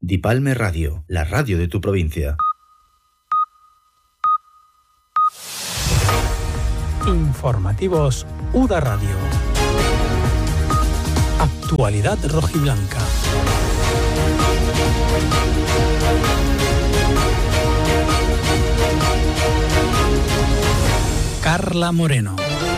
Dipalme Radio, la radio de tu provincia. Informativos UDA Radio. Actualidad rojiblanca. Carla Moreno.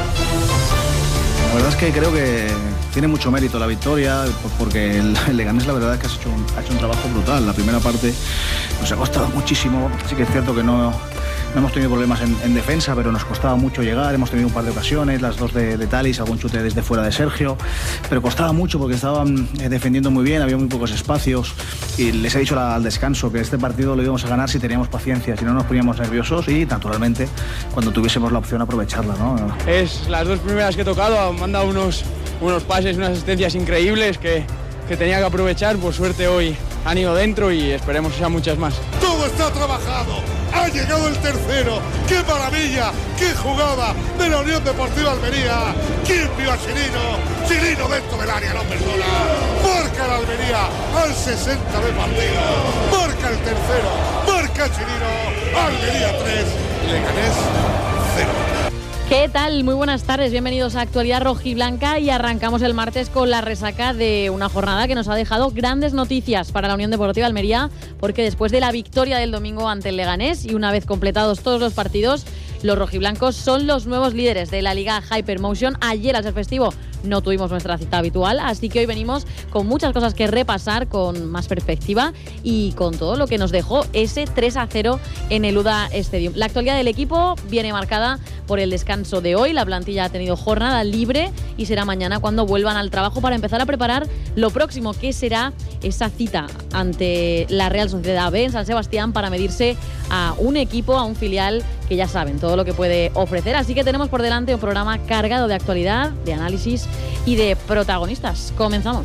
La verdad es que creo que tiene mucho mérito la victoria, porque el Leganés la verdad es que ha hecho un trabajo brutal. La primera parte nos ha costado muchísimo. Sí que es cierto que no hemos tenido problemas en defensa, pero nos costaba mucho llegar. Hemos tenido un par de ocasiones, las dos de Talis, algún chute desde fuera de Sergio, pero costaba mucho porque estaban defendiendo muy bien, había muy pocos espacios, y les he dicho al descanso que este partido lo íbamos a ganar si teníamos paciencia, si no nos poníamos nerviosos y naturalmente cuando tuviésemos la opción aprovecharla, ¿no? Es las dos primeras que he tocado, me han dado unos pases, unas asistencias increíbles que tenía que aprovechar. Por suerte hoy han ido dentro y esperemos que sean muchas más. Todo está trabajado, ha llegado el tercero, ¡qué maravilla! ¡Qué jugada de la Unión Deportiva Almería! ¿Quién vio a Chirino dentro del área, no perdona! Marca la Almería al 60 de partido, marca el tercero, marca Chirino, Almería 3, Leganés 0. ¿Qué tal? Muy buenas tardes, bienvenidos a Actualidad Rojiblanca y arrancamos el martes con la resaca de una jornada que nos ha dejado grandes noticias para la Unión Deportiva Almería, porque después de la victoria del domingo ante el Leganés y una vez completados todos los partidos, los rojiblancos son los nuevos líderes de la Liga Hypermotion. Ayer al ser festivo no tuvimos nuestra cita habitual, así que hoy venimos con muchas cosas que repasar con más perspectiva y con todo lo que nos dejó ese 3-0 en el UDA Stadium. La actualidad del equipo viene marcada por el descanso de hoy. La plantilla ha tenido jornada libre y será mañana cuando vuelvan al trabajo para empezar a preparar lo próximo, que será esa cita ante la Real Sociedad B en San Sebastián para medirse a un equipo, a un filial que ya saben todo lo que puede ofrecer. Así que tenemos por delante un programa cargado de actualidad, de análisis y de protagonistas. Comenzamos.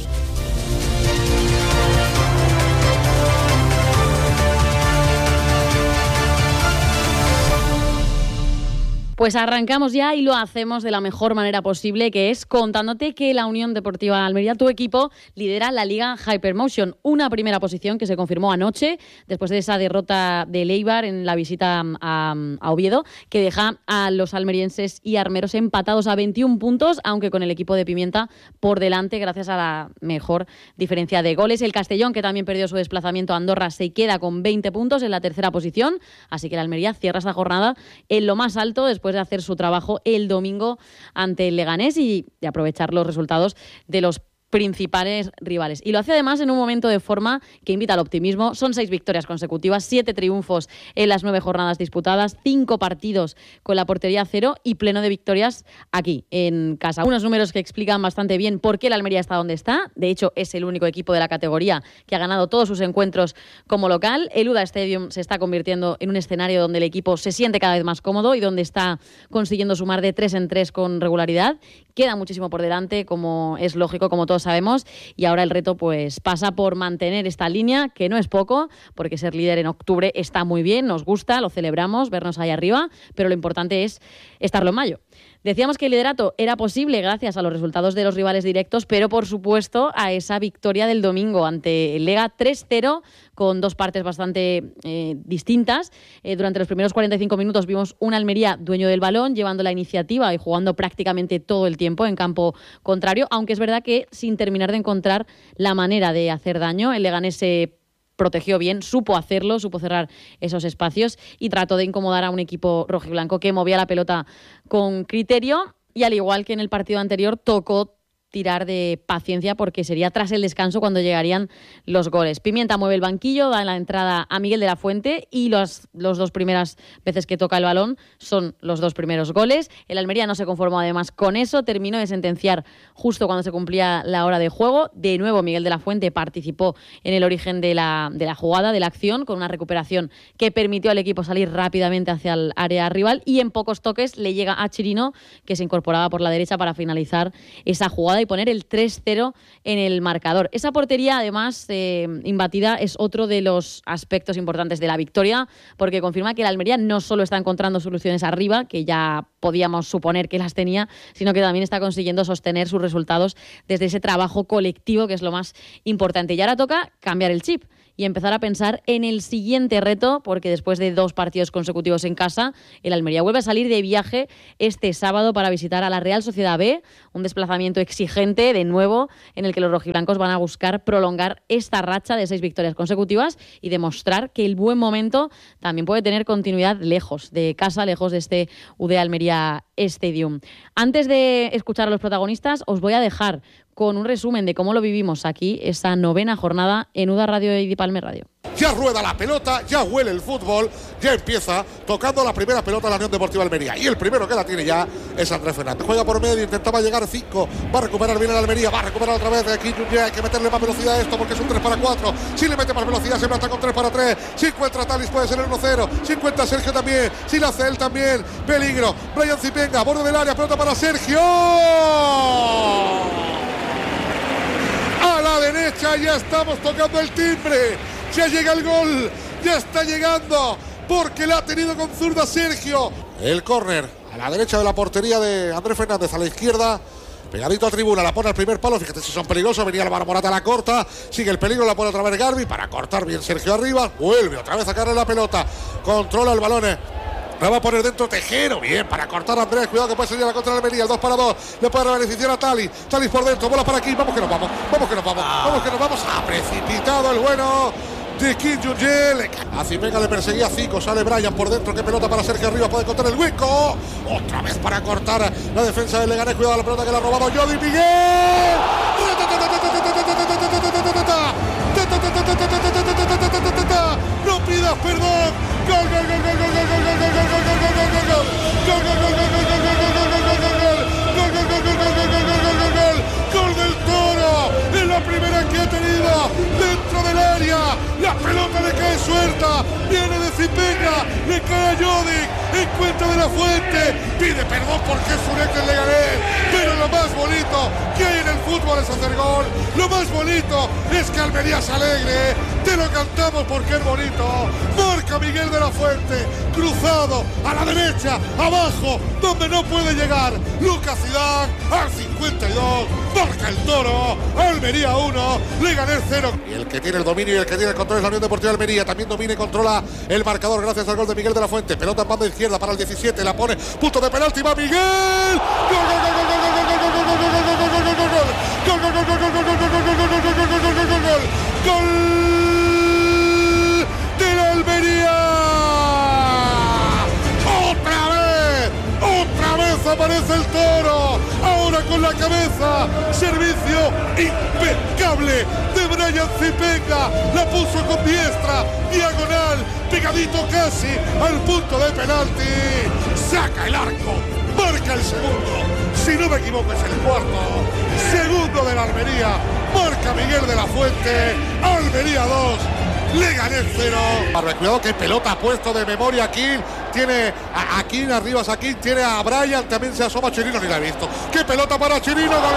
Pues arrancamos ya y lo hacemos de la mejor manera posible, que es contándote que la Unión Deportiva Almería, tu equipo, lidera la Liga Hypermotion. Una primera posición que se confirmó anoche después de esa derrota del Eibar en la visita a Oviedo, que deja a los almerienses y armeros empatados a 21 puntos, aunque con el equipo de Pimienta por delante gracias a la mejor diferencia de goles. El Castellón, que también perdió su desplazamiento a Andorra, se queda con 20 puntos en la tercera posición, así que la Almería cierra esta jornada en lo más alto después de hacer su trabajo el domingo ante el Leganés y de aprovechar los resultados de los principales rivales. Y lo hace además en un momento de forma que invita al optimismo. Son 6 victorias consecutivas, 7 triunfos en las 9 jornadas disputadas, 5 partidos con la portería cero y pleno de victorias aquí en casa. Unos números que explican bastante bien por qué la Almería está donde está. De hecho, es el único equipo de la categoría que ha ganado todos sus encuentros como local. El UDA Stadium se está convirtiendo en un escenario donde el equipo se siente cada vez más cómodo y donde está consiguiendo sumar de 3 en 3 con regularidad. Queda muchísimo por delante, como es lógico, como todos sabemos, y ahora el reto pues pasa por mantener esta línea, que no es poco, porque ser líder en octubre está muy bien, nos gusta, lo celebramos, vernos ahí arriba, pero lo importante es estarlo en mayo. Decíamos que el liderato era posible gracias a los resultados de los rivales directos, pero por supuesto a esa victoria del domingo ante el Lega 3-0, con 2 partes bastante distintas. Durante los primeros 45 minutos vimos un Almería dueño del balón, llevando la iniciativa y jugando prácticamente todo el tiempo en campo contrario, aunque es verdad que sin terminar de encontrar la manera de hacer daño. El Leganés se protegió bien, supo hacerlo, supo cerrar esos espacios y trató de incomodar a un equipo rojiblanco que movía la pelota con criterio y, al igual que en el partido anterior, tocó tirar de paciencia porque sería tras el descanso cuando llegarían los goles. Pimienta mueve el banquillo, da la entrada a Miguel de la Fuente y los 2 primeras veces que toca el balón son los 2 primeros goles. El Almería no se conformó además con eso, terminó de sentenciar justo cuando se cumplía la hora de juego. De nuevo Miguel de la Fuente participó en el origen de la jugada, de la acción, con una recuperación que permitió al equipo salir rápidamente hacia el área rival y en pocos toques le llega a Chirino, que se incorporaba por la derecha para finalizar esa jugada y poner el 3-0 en el marcador. Esa portería, además, imbatida, es otro de los aspectos importantes de la victoria, porque confirma que el Almería no solo está encontrando soluciones arriba, que ya podíamos suponer que las tenía, sino que también está consiguiendo sostener sus resultados desde ese trabajo colectivo, que es lo más importante. Y ahora toca cambiar el chip y empezar a pensar en el siguiente reto, porque después de 2 partidos consecutivos en casa, el Almería vuelve a salir de viaje este sábado para visitar a la Real Sociedad B, un desplazamiento exigente de nuevo en el que los rojiblancos van a buscar prolongar esta racha de 6 victorias consecutivas y demostrar que el buen momento también puede tener continuidad lejos de casa, lejos de este UD Almería Stadium. Antes de escuchar a los protagonistas, os voy a dejar con un resumen de cómo lo vivimos aquí, esa 9ª jornada en UDA Radio y Palme Radio. Ya rueda la pelota, ya huele el fútbol, ya empieza tocando la primera pelota de la Unión Deportiva Almería. Y el primero que la tiene ya es Andrés Fernández. Juega por medio, intentaba llegar 5, va a recuperar bien el Almería, va a recuperar otra vez de aquí. Hay que meterle más velocidad a esto porque es un 3-4. Si le mete más velocidad, se planta con 3-3. Si encuentra Talis, puede ser el 1-0. Si encuentra Sergio también, si la hace él también. Peligro, Brian Zipenga, borde del área, pelota para Sergio. A la derecha, ya estamos tocando el timbre. Ya llega el gol, ya está llegando, porque la ha tenido con zurda Sergio. El córner a la derecha de la portería de Andrés Fernández, a la izquierda, pegadito a tribuna, la pone al primer palo. Fíjate si son peligrosos, venía Álvaro Morata, la corta, sigue el peligro, la pone otra vez Garbi para cortar bien Sergio arriba, vuelve otra vez a sacarle la pelota, controla el balón. La va a poner dentro Tejero, bien, para cortar a Andrés, cuidado que puede salir a la contra de Almería, el 2-2, le puede beneficiar a Talis por dentro, bola para aquí, vamos que nos vamos, ha precipitado el bueno de Kim Jong-il. A Zipenga le perseguía 5, sale Brian por dentro, qué pelota para Sergio arriba, puede cortar el hueco, otra vez para cortar la defensa del Leganés, cuidado la pelota que le ha robado Jody Miguel. No pidas perdón. Gol del Toro, es la primera que ha tenido dentro del área, la pelota le cae suelta, viene de Zipenga, le cae a Jodik, encuentra de la Fuente, pide perdón porque es un ex del Leganés, pero lo más bonito que hay en el fútbol es hacer gol, lo más bonito es que Almería se alegre, te lo cantamos porque es bonito. Marca Miguel de la Fuente, cruzado a la derecha, abajo, donde no puede llegar Lucas Zidane, al 52, marca el Toro, Almería 1, Leganés 0. Y el que tiene el dominio y el que tiene el control es la Unión Deportiva Almería, también domina y controla el marcador gracias al gol de Miguel de la Fuente, pelota en banda izquierda para el 17, la pone, punto de penalti, va Miguel, gol de la Almería. Otra vez aparece el Toro, ahora con la cabeza, servicio impecable de Brian Zipenga, la puso con diestra, diagonal, pegadito casi al punto de penalti, saca el arco, marca el segundo, si no me equivoco es el cuarto, segundo de la Almería, marca Miguel de la Fuente, Almería 2, Leganés 0. Cuidado que pelota ha puesto de memoria aquí. Tiene a Akin arriba, Akin tiene a Brian, también se asoma Chirino, ni la ha visto. ¡Qué pelota para Chirino! ¡Gol!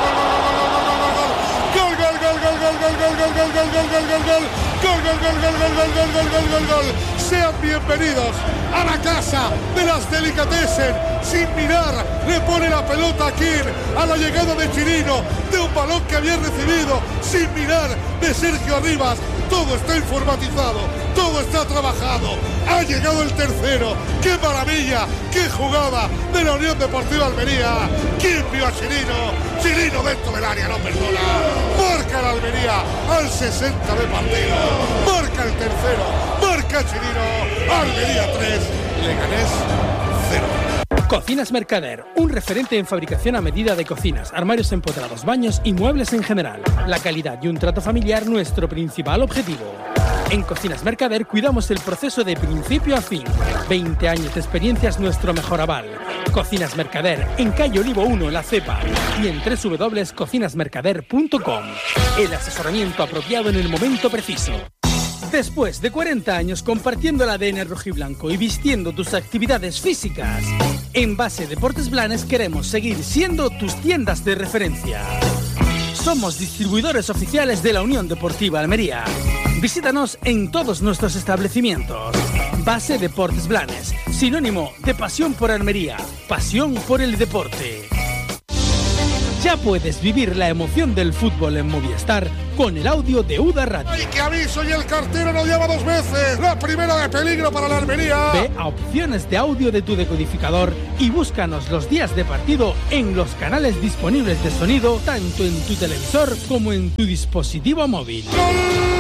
Sean bienvenidos a la casa de las delicatessen. Sin mirar, le pone la pelota a Akin a la llegada de Chirino, de un balón que había recibido sin mirar de Sergio Arribas. Todo está informatizado, todo está trabajado. Ha llegado el tercero. ¡Qué maravilla! ¡Qué jugada de la Unión Deportiva Almería! ¿Quién vio a Chirino? Chirino dentro del área, no perdona. Marca la Almería al 60 de partido. Marca el tercero. Marca Chirino. Almería 3, Leganés 0. Cocinas Mercader, un referente en fabricación a medida de cocinas, armarios empotrados, baños y muebles en general. La calidad y un trato familiar nuestro principal objetivo. En Cocinas Mercader cuidamos el proceso de principio a fin. 20 años de experiencia es nuestro mejor aval. Cocinas Mercader, en calle Olivo 1, La Cepa, y en www.cocinasmercader.com. El asesoramiento apropiado en el momento preciso. Después de 40 años compartiendo el ADN rojiblanco y vistiendo tus actividades físicas, en Base Deportes Blanes queremos seguir siendo tus tiendas de referencia. Somos distribuidores oficiales de la Unión Deportiva Almería. Visítanos en todos nuestros establecimientos. Base Deportes Blanes, sinónimo de pasión por Almería, pasión por el deporte. Ya puedes vivir la emoción del fútbol en Movistar con el audio de UDA Radio. ¡Ay, qué aviso! Y el cartero lo llama 2 veces. La primera de peligro para la Almería. Ve a opciones de audio de tu decodificador y búscanos los días de partido en los canales disponibles de sonido, tanto en tu televisor como en tu dispositivo móvil. ¡Gol!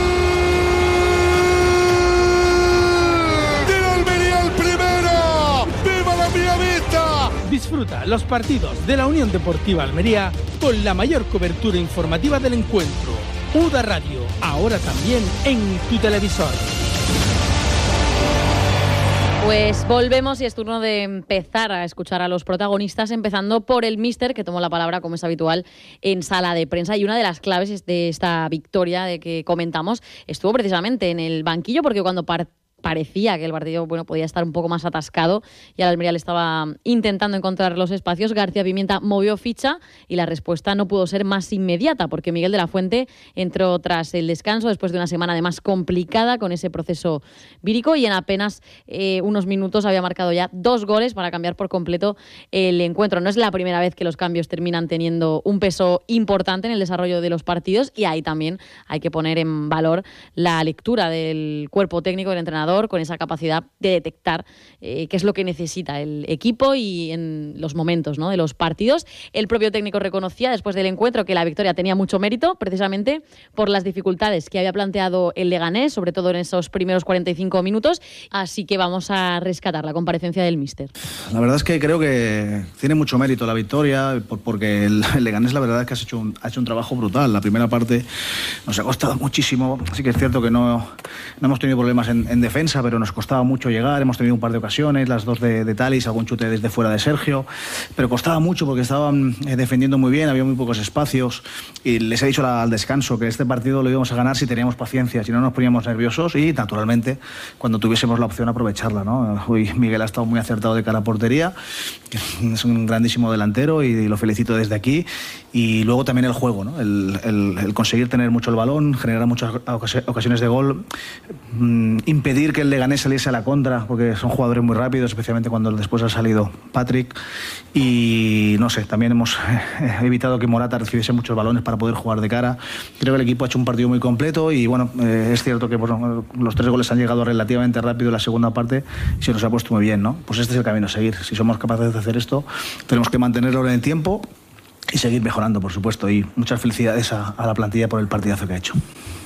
¡De la Almería el primero! ¡Viva la Mía Vista! Disfruta los partidos de la Unión Deportiva Almería con la mayor cobertura informativa del encuentro. UDA Radio, ahora también en tu televisor. Pues volvemos y es turno de empezar a escuchar a los protagonistas, empezando por el míster, que tomó la palabra, como es habitual, en sala de prensa. Y una de las claves de esta victoria de que comentamos estuvo precisamente en el banquillo, porque cuando parecía que el partido podía estar un poco más atascado y al Almería le estaba intentando encontrar los espacios, García Pimienta movió ficha y la respuesta no pudo ser más inmediata, porque Miguel de la Fuente entró tras el descanso después de una semana además complicada con ese proceso vírico y en apenas unos minutos había marcado ya 2 goles para cambiar por completo el encuentro. No es la primera vez que los cambios terminan teniendo un peso importante en el desarrollo de los partidos y ahí también hay que poner en valor la lectura del cuerpo técnico del entrenador, con esa capacidad de detectar qué es lo que necesita el equipo y en los momentos, ¿no?, de los partidos. El propio técnico reconocía después del encuentro que la victoria tenía mucho mérito, precisamente por las dificultades que había planteado el Leganés, sobre todo en esos primeros 45 minutos. Así que vamos a rescatar la comparecencia del míster. La verdad es que creo que tiene mucho mérito la victoria, porque el Leganés la verdad es que ha hecho un trabajo brutal. La primera parte nos ha costado muchísimo. Sí que es cierto que no hemos tenido problemas en defensa, pero nos costaba mucho llegar. Hemos tenido un par de ocasiones, las 2 de Thalys, algún chute desde fuera de Sergio, pero costaba mucho porque estaban defendiendo muy bien, había muy pocos espacios y les he dicho al descanso que este partido lo íbamos a ganar si teníamos paciencia, si no nos poníamos nerviosos y naturalmente cuando tuviésemos la opción aprovecharla, ¿no? Hoy Miguel ha estado muy acertado de cara a portería, es un grandísimo delantero y lo felicito desde aquí. Y luego también el juego, ¿no? El conseguir tener mucho el balón, generar muchas ocasiones de gol, impedir que el Leganés saliese a la contra, porque son jugadores muy rápidos, especialmente cuando después ha salido Patrick. Y no sé, también hemos evitado que Morata recibiese muchos balones para poder jugar de cara. Creo que el equipo ha hecho un partido muy completo y bueno, es cierto que los 3 goles han llegado relativamente rápido en la segunda parte y se nos ha puesto muy bien, ¿no? Pues este es el camino a seguir. Si somos capaces de hacer esto, tenemos que mantenerlo en el tiempo y seguir mejorando, por supuesto. Y muchas felicidades a la plantilla por el partidazo que ha hecho.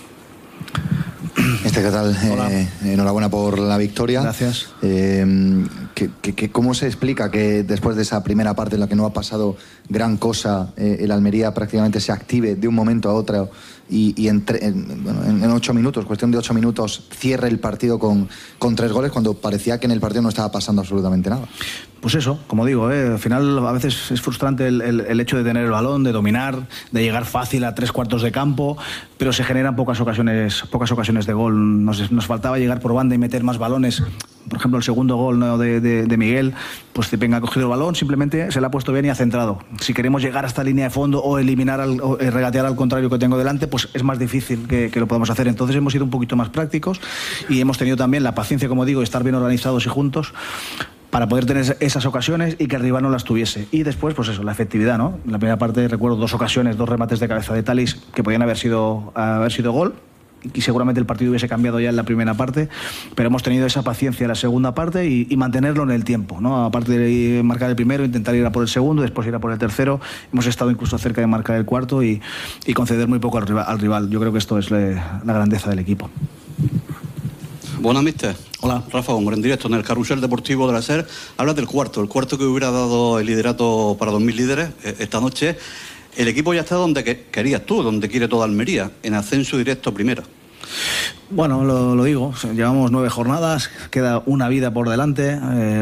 ¿Qué tal? Enhorabuena por la victoria. Gracias. ¿Cómo se explica que después de esa primera parte en la que no ha pasado gran cosa, el Almería prácticamente se active de un momento a otro y en 8 minutos, cuestión de 8 minutos, cierre el partido con 3 goles cuando parecía que en el partido no estaba pasando absolutamente nada? Pues eso, como digo, al final a veces es frustrante el hecho de tener el balón, de dominar, de llegar fácil a 3/4 de campo, pero se generan pocas ocasiones de gol. Nos faltaba llegar por banda y meter más balones. Por ejemplo, el segundo gol, ¿no?, de Miguel, pues Tepenga ha cogido el balón, simplemente se le ha puesto bien y ha centrado. Si queremos llegar hasta línea de fondo o eliminar o regatear al contrario que tengo delante, pues es más difícil que lo podamos hacer. Entonces hemos sido un poquito más prácticos y hemos tenido también la paciencia, como digo, de estar bien organizados y juntos para poder tener esas ocasiones y que el rival no las tuviese. Y después, pues eso, la efectividad, ¿no? En la primera parte recuerdo 2 ocasiones, 2 remates de cabeza de Thalys que podían haber sido gol, y seguramente el partido hubiese cambiado ya en la primera parte, pero hemos tenido esa paciencia en la segunda parte y mantenerlo en el tiempo, ¿no? Aparte de marcar el primero, intentar ir a por el segundo, después ir a por el tercero. Hemos estado incluso cerca de marcar el cuarto y conceder muy poco al rival. Yo creo que esto es la grandeza del equipo. Buenas, mister. Hola. Rafa Gómez, en directo en el Carrusel Deportivo de la SER. Hablas del cuarto que hubiera dado el liderato para 2.000 líderes esta noche. El equipo ya está donde querías tú, donde quiere toda Almería, en ascenso directo a primera. Bueno, lo digo, llevamos 9 jornadas, queda una vida por delante.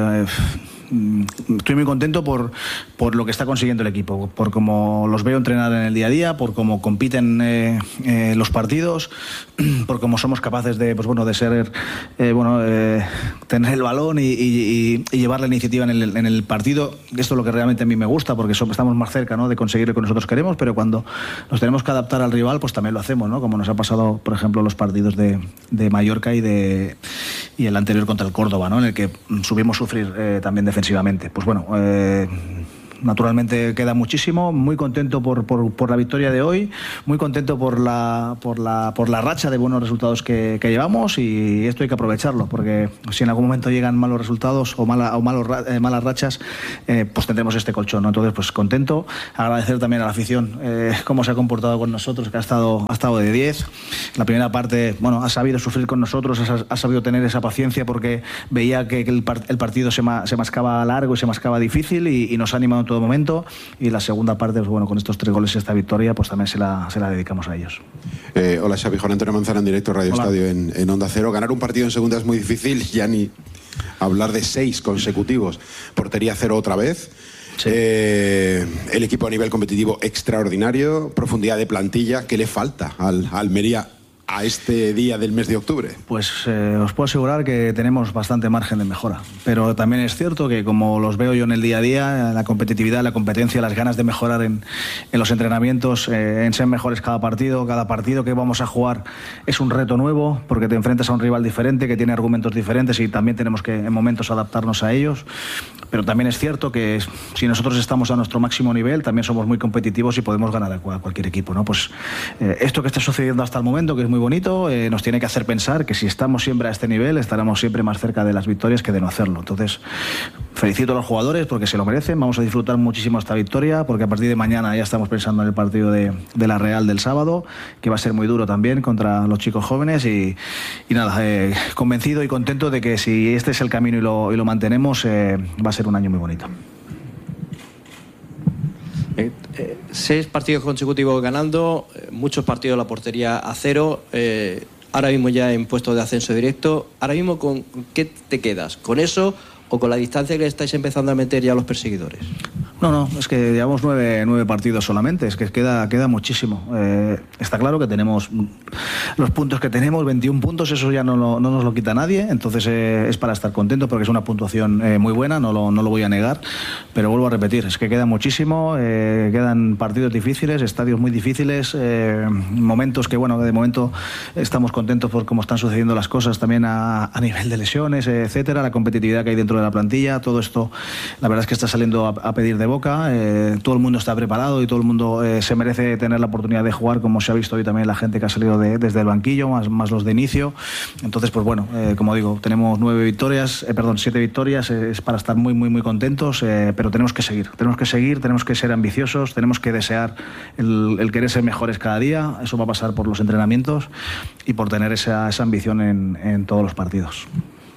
Estoy muy contento por lo que está consiguiendo el equipo, por cómo los veo entrenar en el día a día, por cómo compiten los partidos, por cómo somos capaces de ser tener el balón y llevar la iniciativa en el partido. Esto es lo que realmente a mí me gusta, porque estamos más cerca, ¿no?, de conseguir lo que nosotros queremos, pero cuando nos tenemos que adaptar al rival, pues también lo hacemos, ¿no? Como nos ha pasado, por ejemplo, los partidos de Mallorca y el anterior contra el Córdoba, ¿no?, en el que subimos sufrir también defensivamente. Pues bueno, naturalmente queda muchísimo. Muy contento por la victoria de hoy, muy contento por la racha de buenos resultados que llevamos, y esto hay que aprovecharlo, porque si en algún momento llegan malos resultados o malas rachas, pues tendremos este colchón, ¿no? Entonces, pues contento. Agradecer también a la afición cómo se ha comportado con nosotros, que ha estado de 10. La primera parte, bueno, ha sabido sufrir con nosotros, ha sabido tener esa paciencia, porque veía que el partido se mascaba largo y se mascaba difícil, y nos ha animado en todo momento. Y la segunda parte, pues bueno, con estos 3 goles y esta victoria, pues también se la dedicamos a ellos. Hola Xavi, Juan Antonio Manzana en directo, Radio Hola. Estadio en Onda Cero. Ganar un partido en segunda es muy difícil, ya ni hablar de 6 consecutivos. Portería cero otra vez. Sí. El equipo a nivel competitivo extraordinario, profundidad de plantilla. ¿Qué le falta al Almería a este día del mes de octubre? Pues os puedo asegurar que tenemos bastante margen de mejora, pero también es cierto que, como los veo yo en el día a día, la competitividad, la competencia, las ganas de mejorar en los entrenamientos, en ser mejores cada partido que vamos a jugar es un reto nuevo, porque te enfrentas a un rival diferente, que tiene argumentos diferentes, y también tenemos que en momentos adaptarnos a ellos. Pero también es cierto que si nosotros estamos a nuestro máximo nivel, también somos muy competitivos y podemos ganar a cualquier equipo, ¿no? Pues esto que está sucediendo hasta el momento, que es muy bonito, nos tiene que hacer pensar que si estamos siempre a este nivel, estaremos siempre más cerca de las victorias que de no hacerlo. Entonces, felicito a los jugadores porque se lo merecen. Vamos a disfrutar muchísimo esta victoria, porque a partir de mañana ya estamos pensando en el partido de la Real del sábado, que va a ser muy duro también contra los chicos jóvenes, y nada, convencido y contento de que si este es el camino y lo mantenemos, va a ser un año muy bonito. 6 partidos consecutivos ganando, muchos partidos la portería a 0, ahora mismo ya en puestos de ascenso directo. Ahora mismo, ¿con qué te quedas? ¿Con eso o con la distancia que estáis empezando a meter ya a los perseguidores? No, es que llevamos 9 partidos solamente, es que queda muchísimo. Está claro que tenemos los puntos que tenemos, 21 puntos, eso ya no nos lo quita nadie, entonces es para estar contento, porque es una puntuación muy buena, no lo voy a negar, pero vuelvo a repetir, es que queda muchísimo, quedan partidos difíciles, estadios muy difíciles, momentos que, bueno, de momento estamos contentos por cómo están sucediendo las cosas, también a nivel de lesiones, etcétera, la competitividad que hay dentro de la plantilla, todo esto, la verdad es que está saliendo a pedir de boca. Todo el mundo está preparado y todo el mundo se merece tener la oportunidad de jugar, como se ha visto hoy también la gente que ha salido desde el banquillo, más los de inicio. Entonces, pues bueno, como digo, tenemos 7 victorias, es para estar muy, muy, muy contentos, pero tenemos que seguir, tenemos que ser ambiciosos, tenemos que desear el querer ser mejores cada día. Eso va a pasar por los entrenamientos y por tener esa ambición en todos los partidos.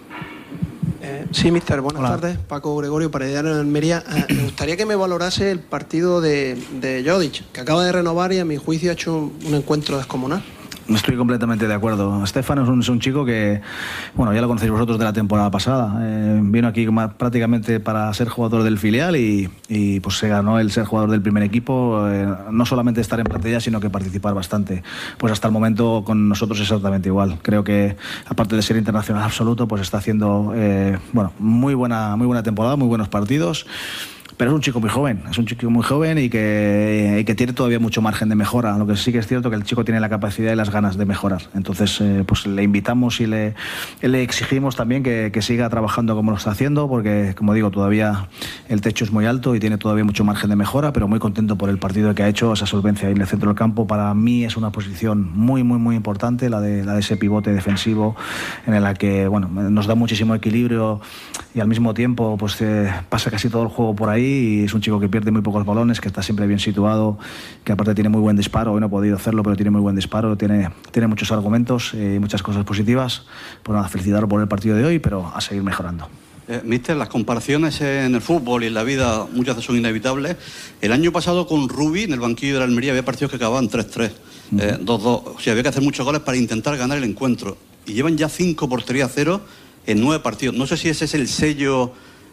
Sí, mister, buenas Hola. tardes. Paco Gregorio, Parediano en Almería. Me gustaría que me valorase el partido de Jodic, que acaba de renovar y a mi juicio ha hecho un encuentro descomunal. Estoy completamente de acuerdo. Estefano es un chico que, bueno, ya lo conocéis vosotros de la temporada pasada. Vino aquí prácticamente para ser jugador del filial y pues se ganó el ser jugador del primer equipo. No solamente estar en plantilla, sino que participar bastante. Pues hasta el momento con nosotros exactamente igual. Creo que, aparte de ser internacional absoluto, pues está haciendo muy buena temporada, muy buenos partidos. Pero es un chico muy joven y que tiene todavía mucho margen de mejora. Lo que sí que es cierto que el chico tiene la capacidad y las ganas de mejorar. Entonces, pues le invitamos y le exigimos también que siga trabajando como lo está haciendo, porque, como digo, todavía el techo es muy alto y tiene todavía mucho margen de mejora, pero muy contento por el partido que ha hecho, esa solvencia ahí en el centro del campo. Para mí es una posición muy, muy, muy importante, la de ese pivote defensivo, en la que, bueno, nos da muchísimo equilibrio y al mismo tiempo pues pasa casi todo el juego por ahí, y es un chico que pierde muy pocos balones, que está siempre bien situado, que aparte tiene muy buen disparo. Hoy no ha podido hacerlo, pero tiene muy buen disparo, tiene muchos argumentos y muchas cosas positivas. Pues nada, felicitarlo por el partido de hoy, pero a seguir mejorando. Mister, las comparaciones en el fútbol y en la vida muchas veces son inevitables. El año pasado con Rubi en el banquillo de la Almería había partidos que acababan 3-3, 2-2. O sea, había que hacer muchos goles para intentar ganar el encuentro. Y llevan ya 5 portería a 0 en 9 partidos. No sé si ese es el sello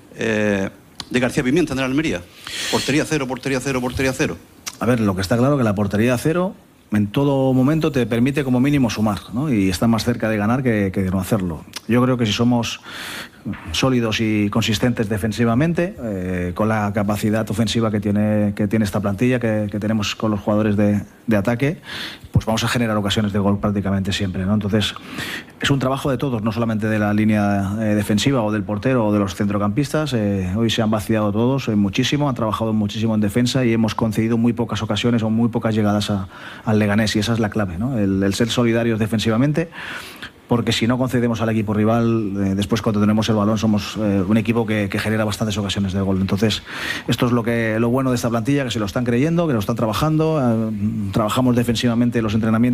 de García Pimienta en el Almería. Portería 0, portería 0, portería 0. A ver, lo que está claro que la portería 0 en todo momento te permite como mínimo sumar, ¿no? Y está más cerca de ganar que de no hacerlo. Yo creo que si somos sólidos y consistentes defensivamente, con la capacidad ofensiva que tiene esta plantilla, que tenemos con los jugadores de ataque, pues vamos a generar ocasiones de gol prácticamente siempre, ¿no? Entonces, es un trabajo de todos, no solamente de la línea defensiva o del portero o de los centrocampistas. Hoy se han vaciado todos muchísimo, han trabajado muchísimo en defensa y hemos concedido muy pocas ocasiones o muy pocas llegadas al Leganés, y esa es la clave, ¿no? El ser solidarios defensivamente, porque si no concedemos al equipo rival, después cuando tenemos el balón somos un equipo que genera bastantes ocasiones de gol. Entonces, esto es lo bueno de esta plantilla, que se lo están creyendo, que lo están trabajando. Trabajamos defensivamente los entrenamientos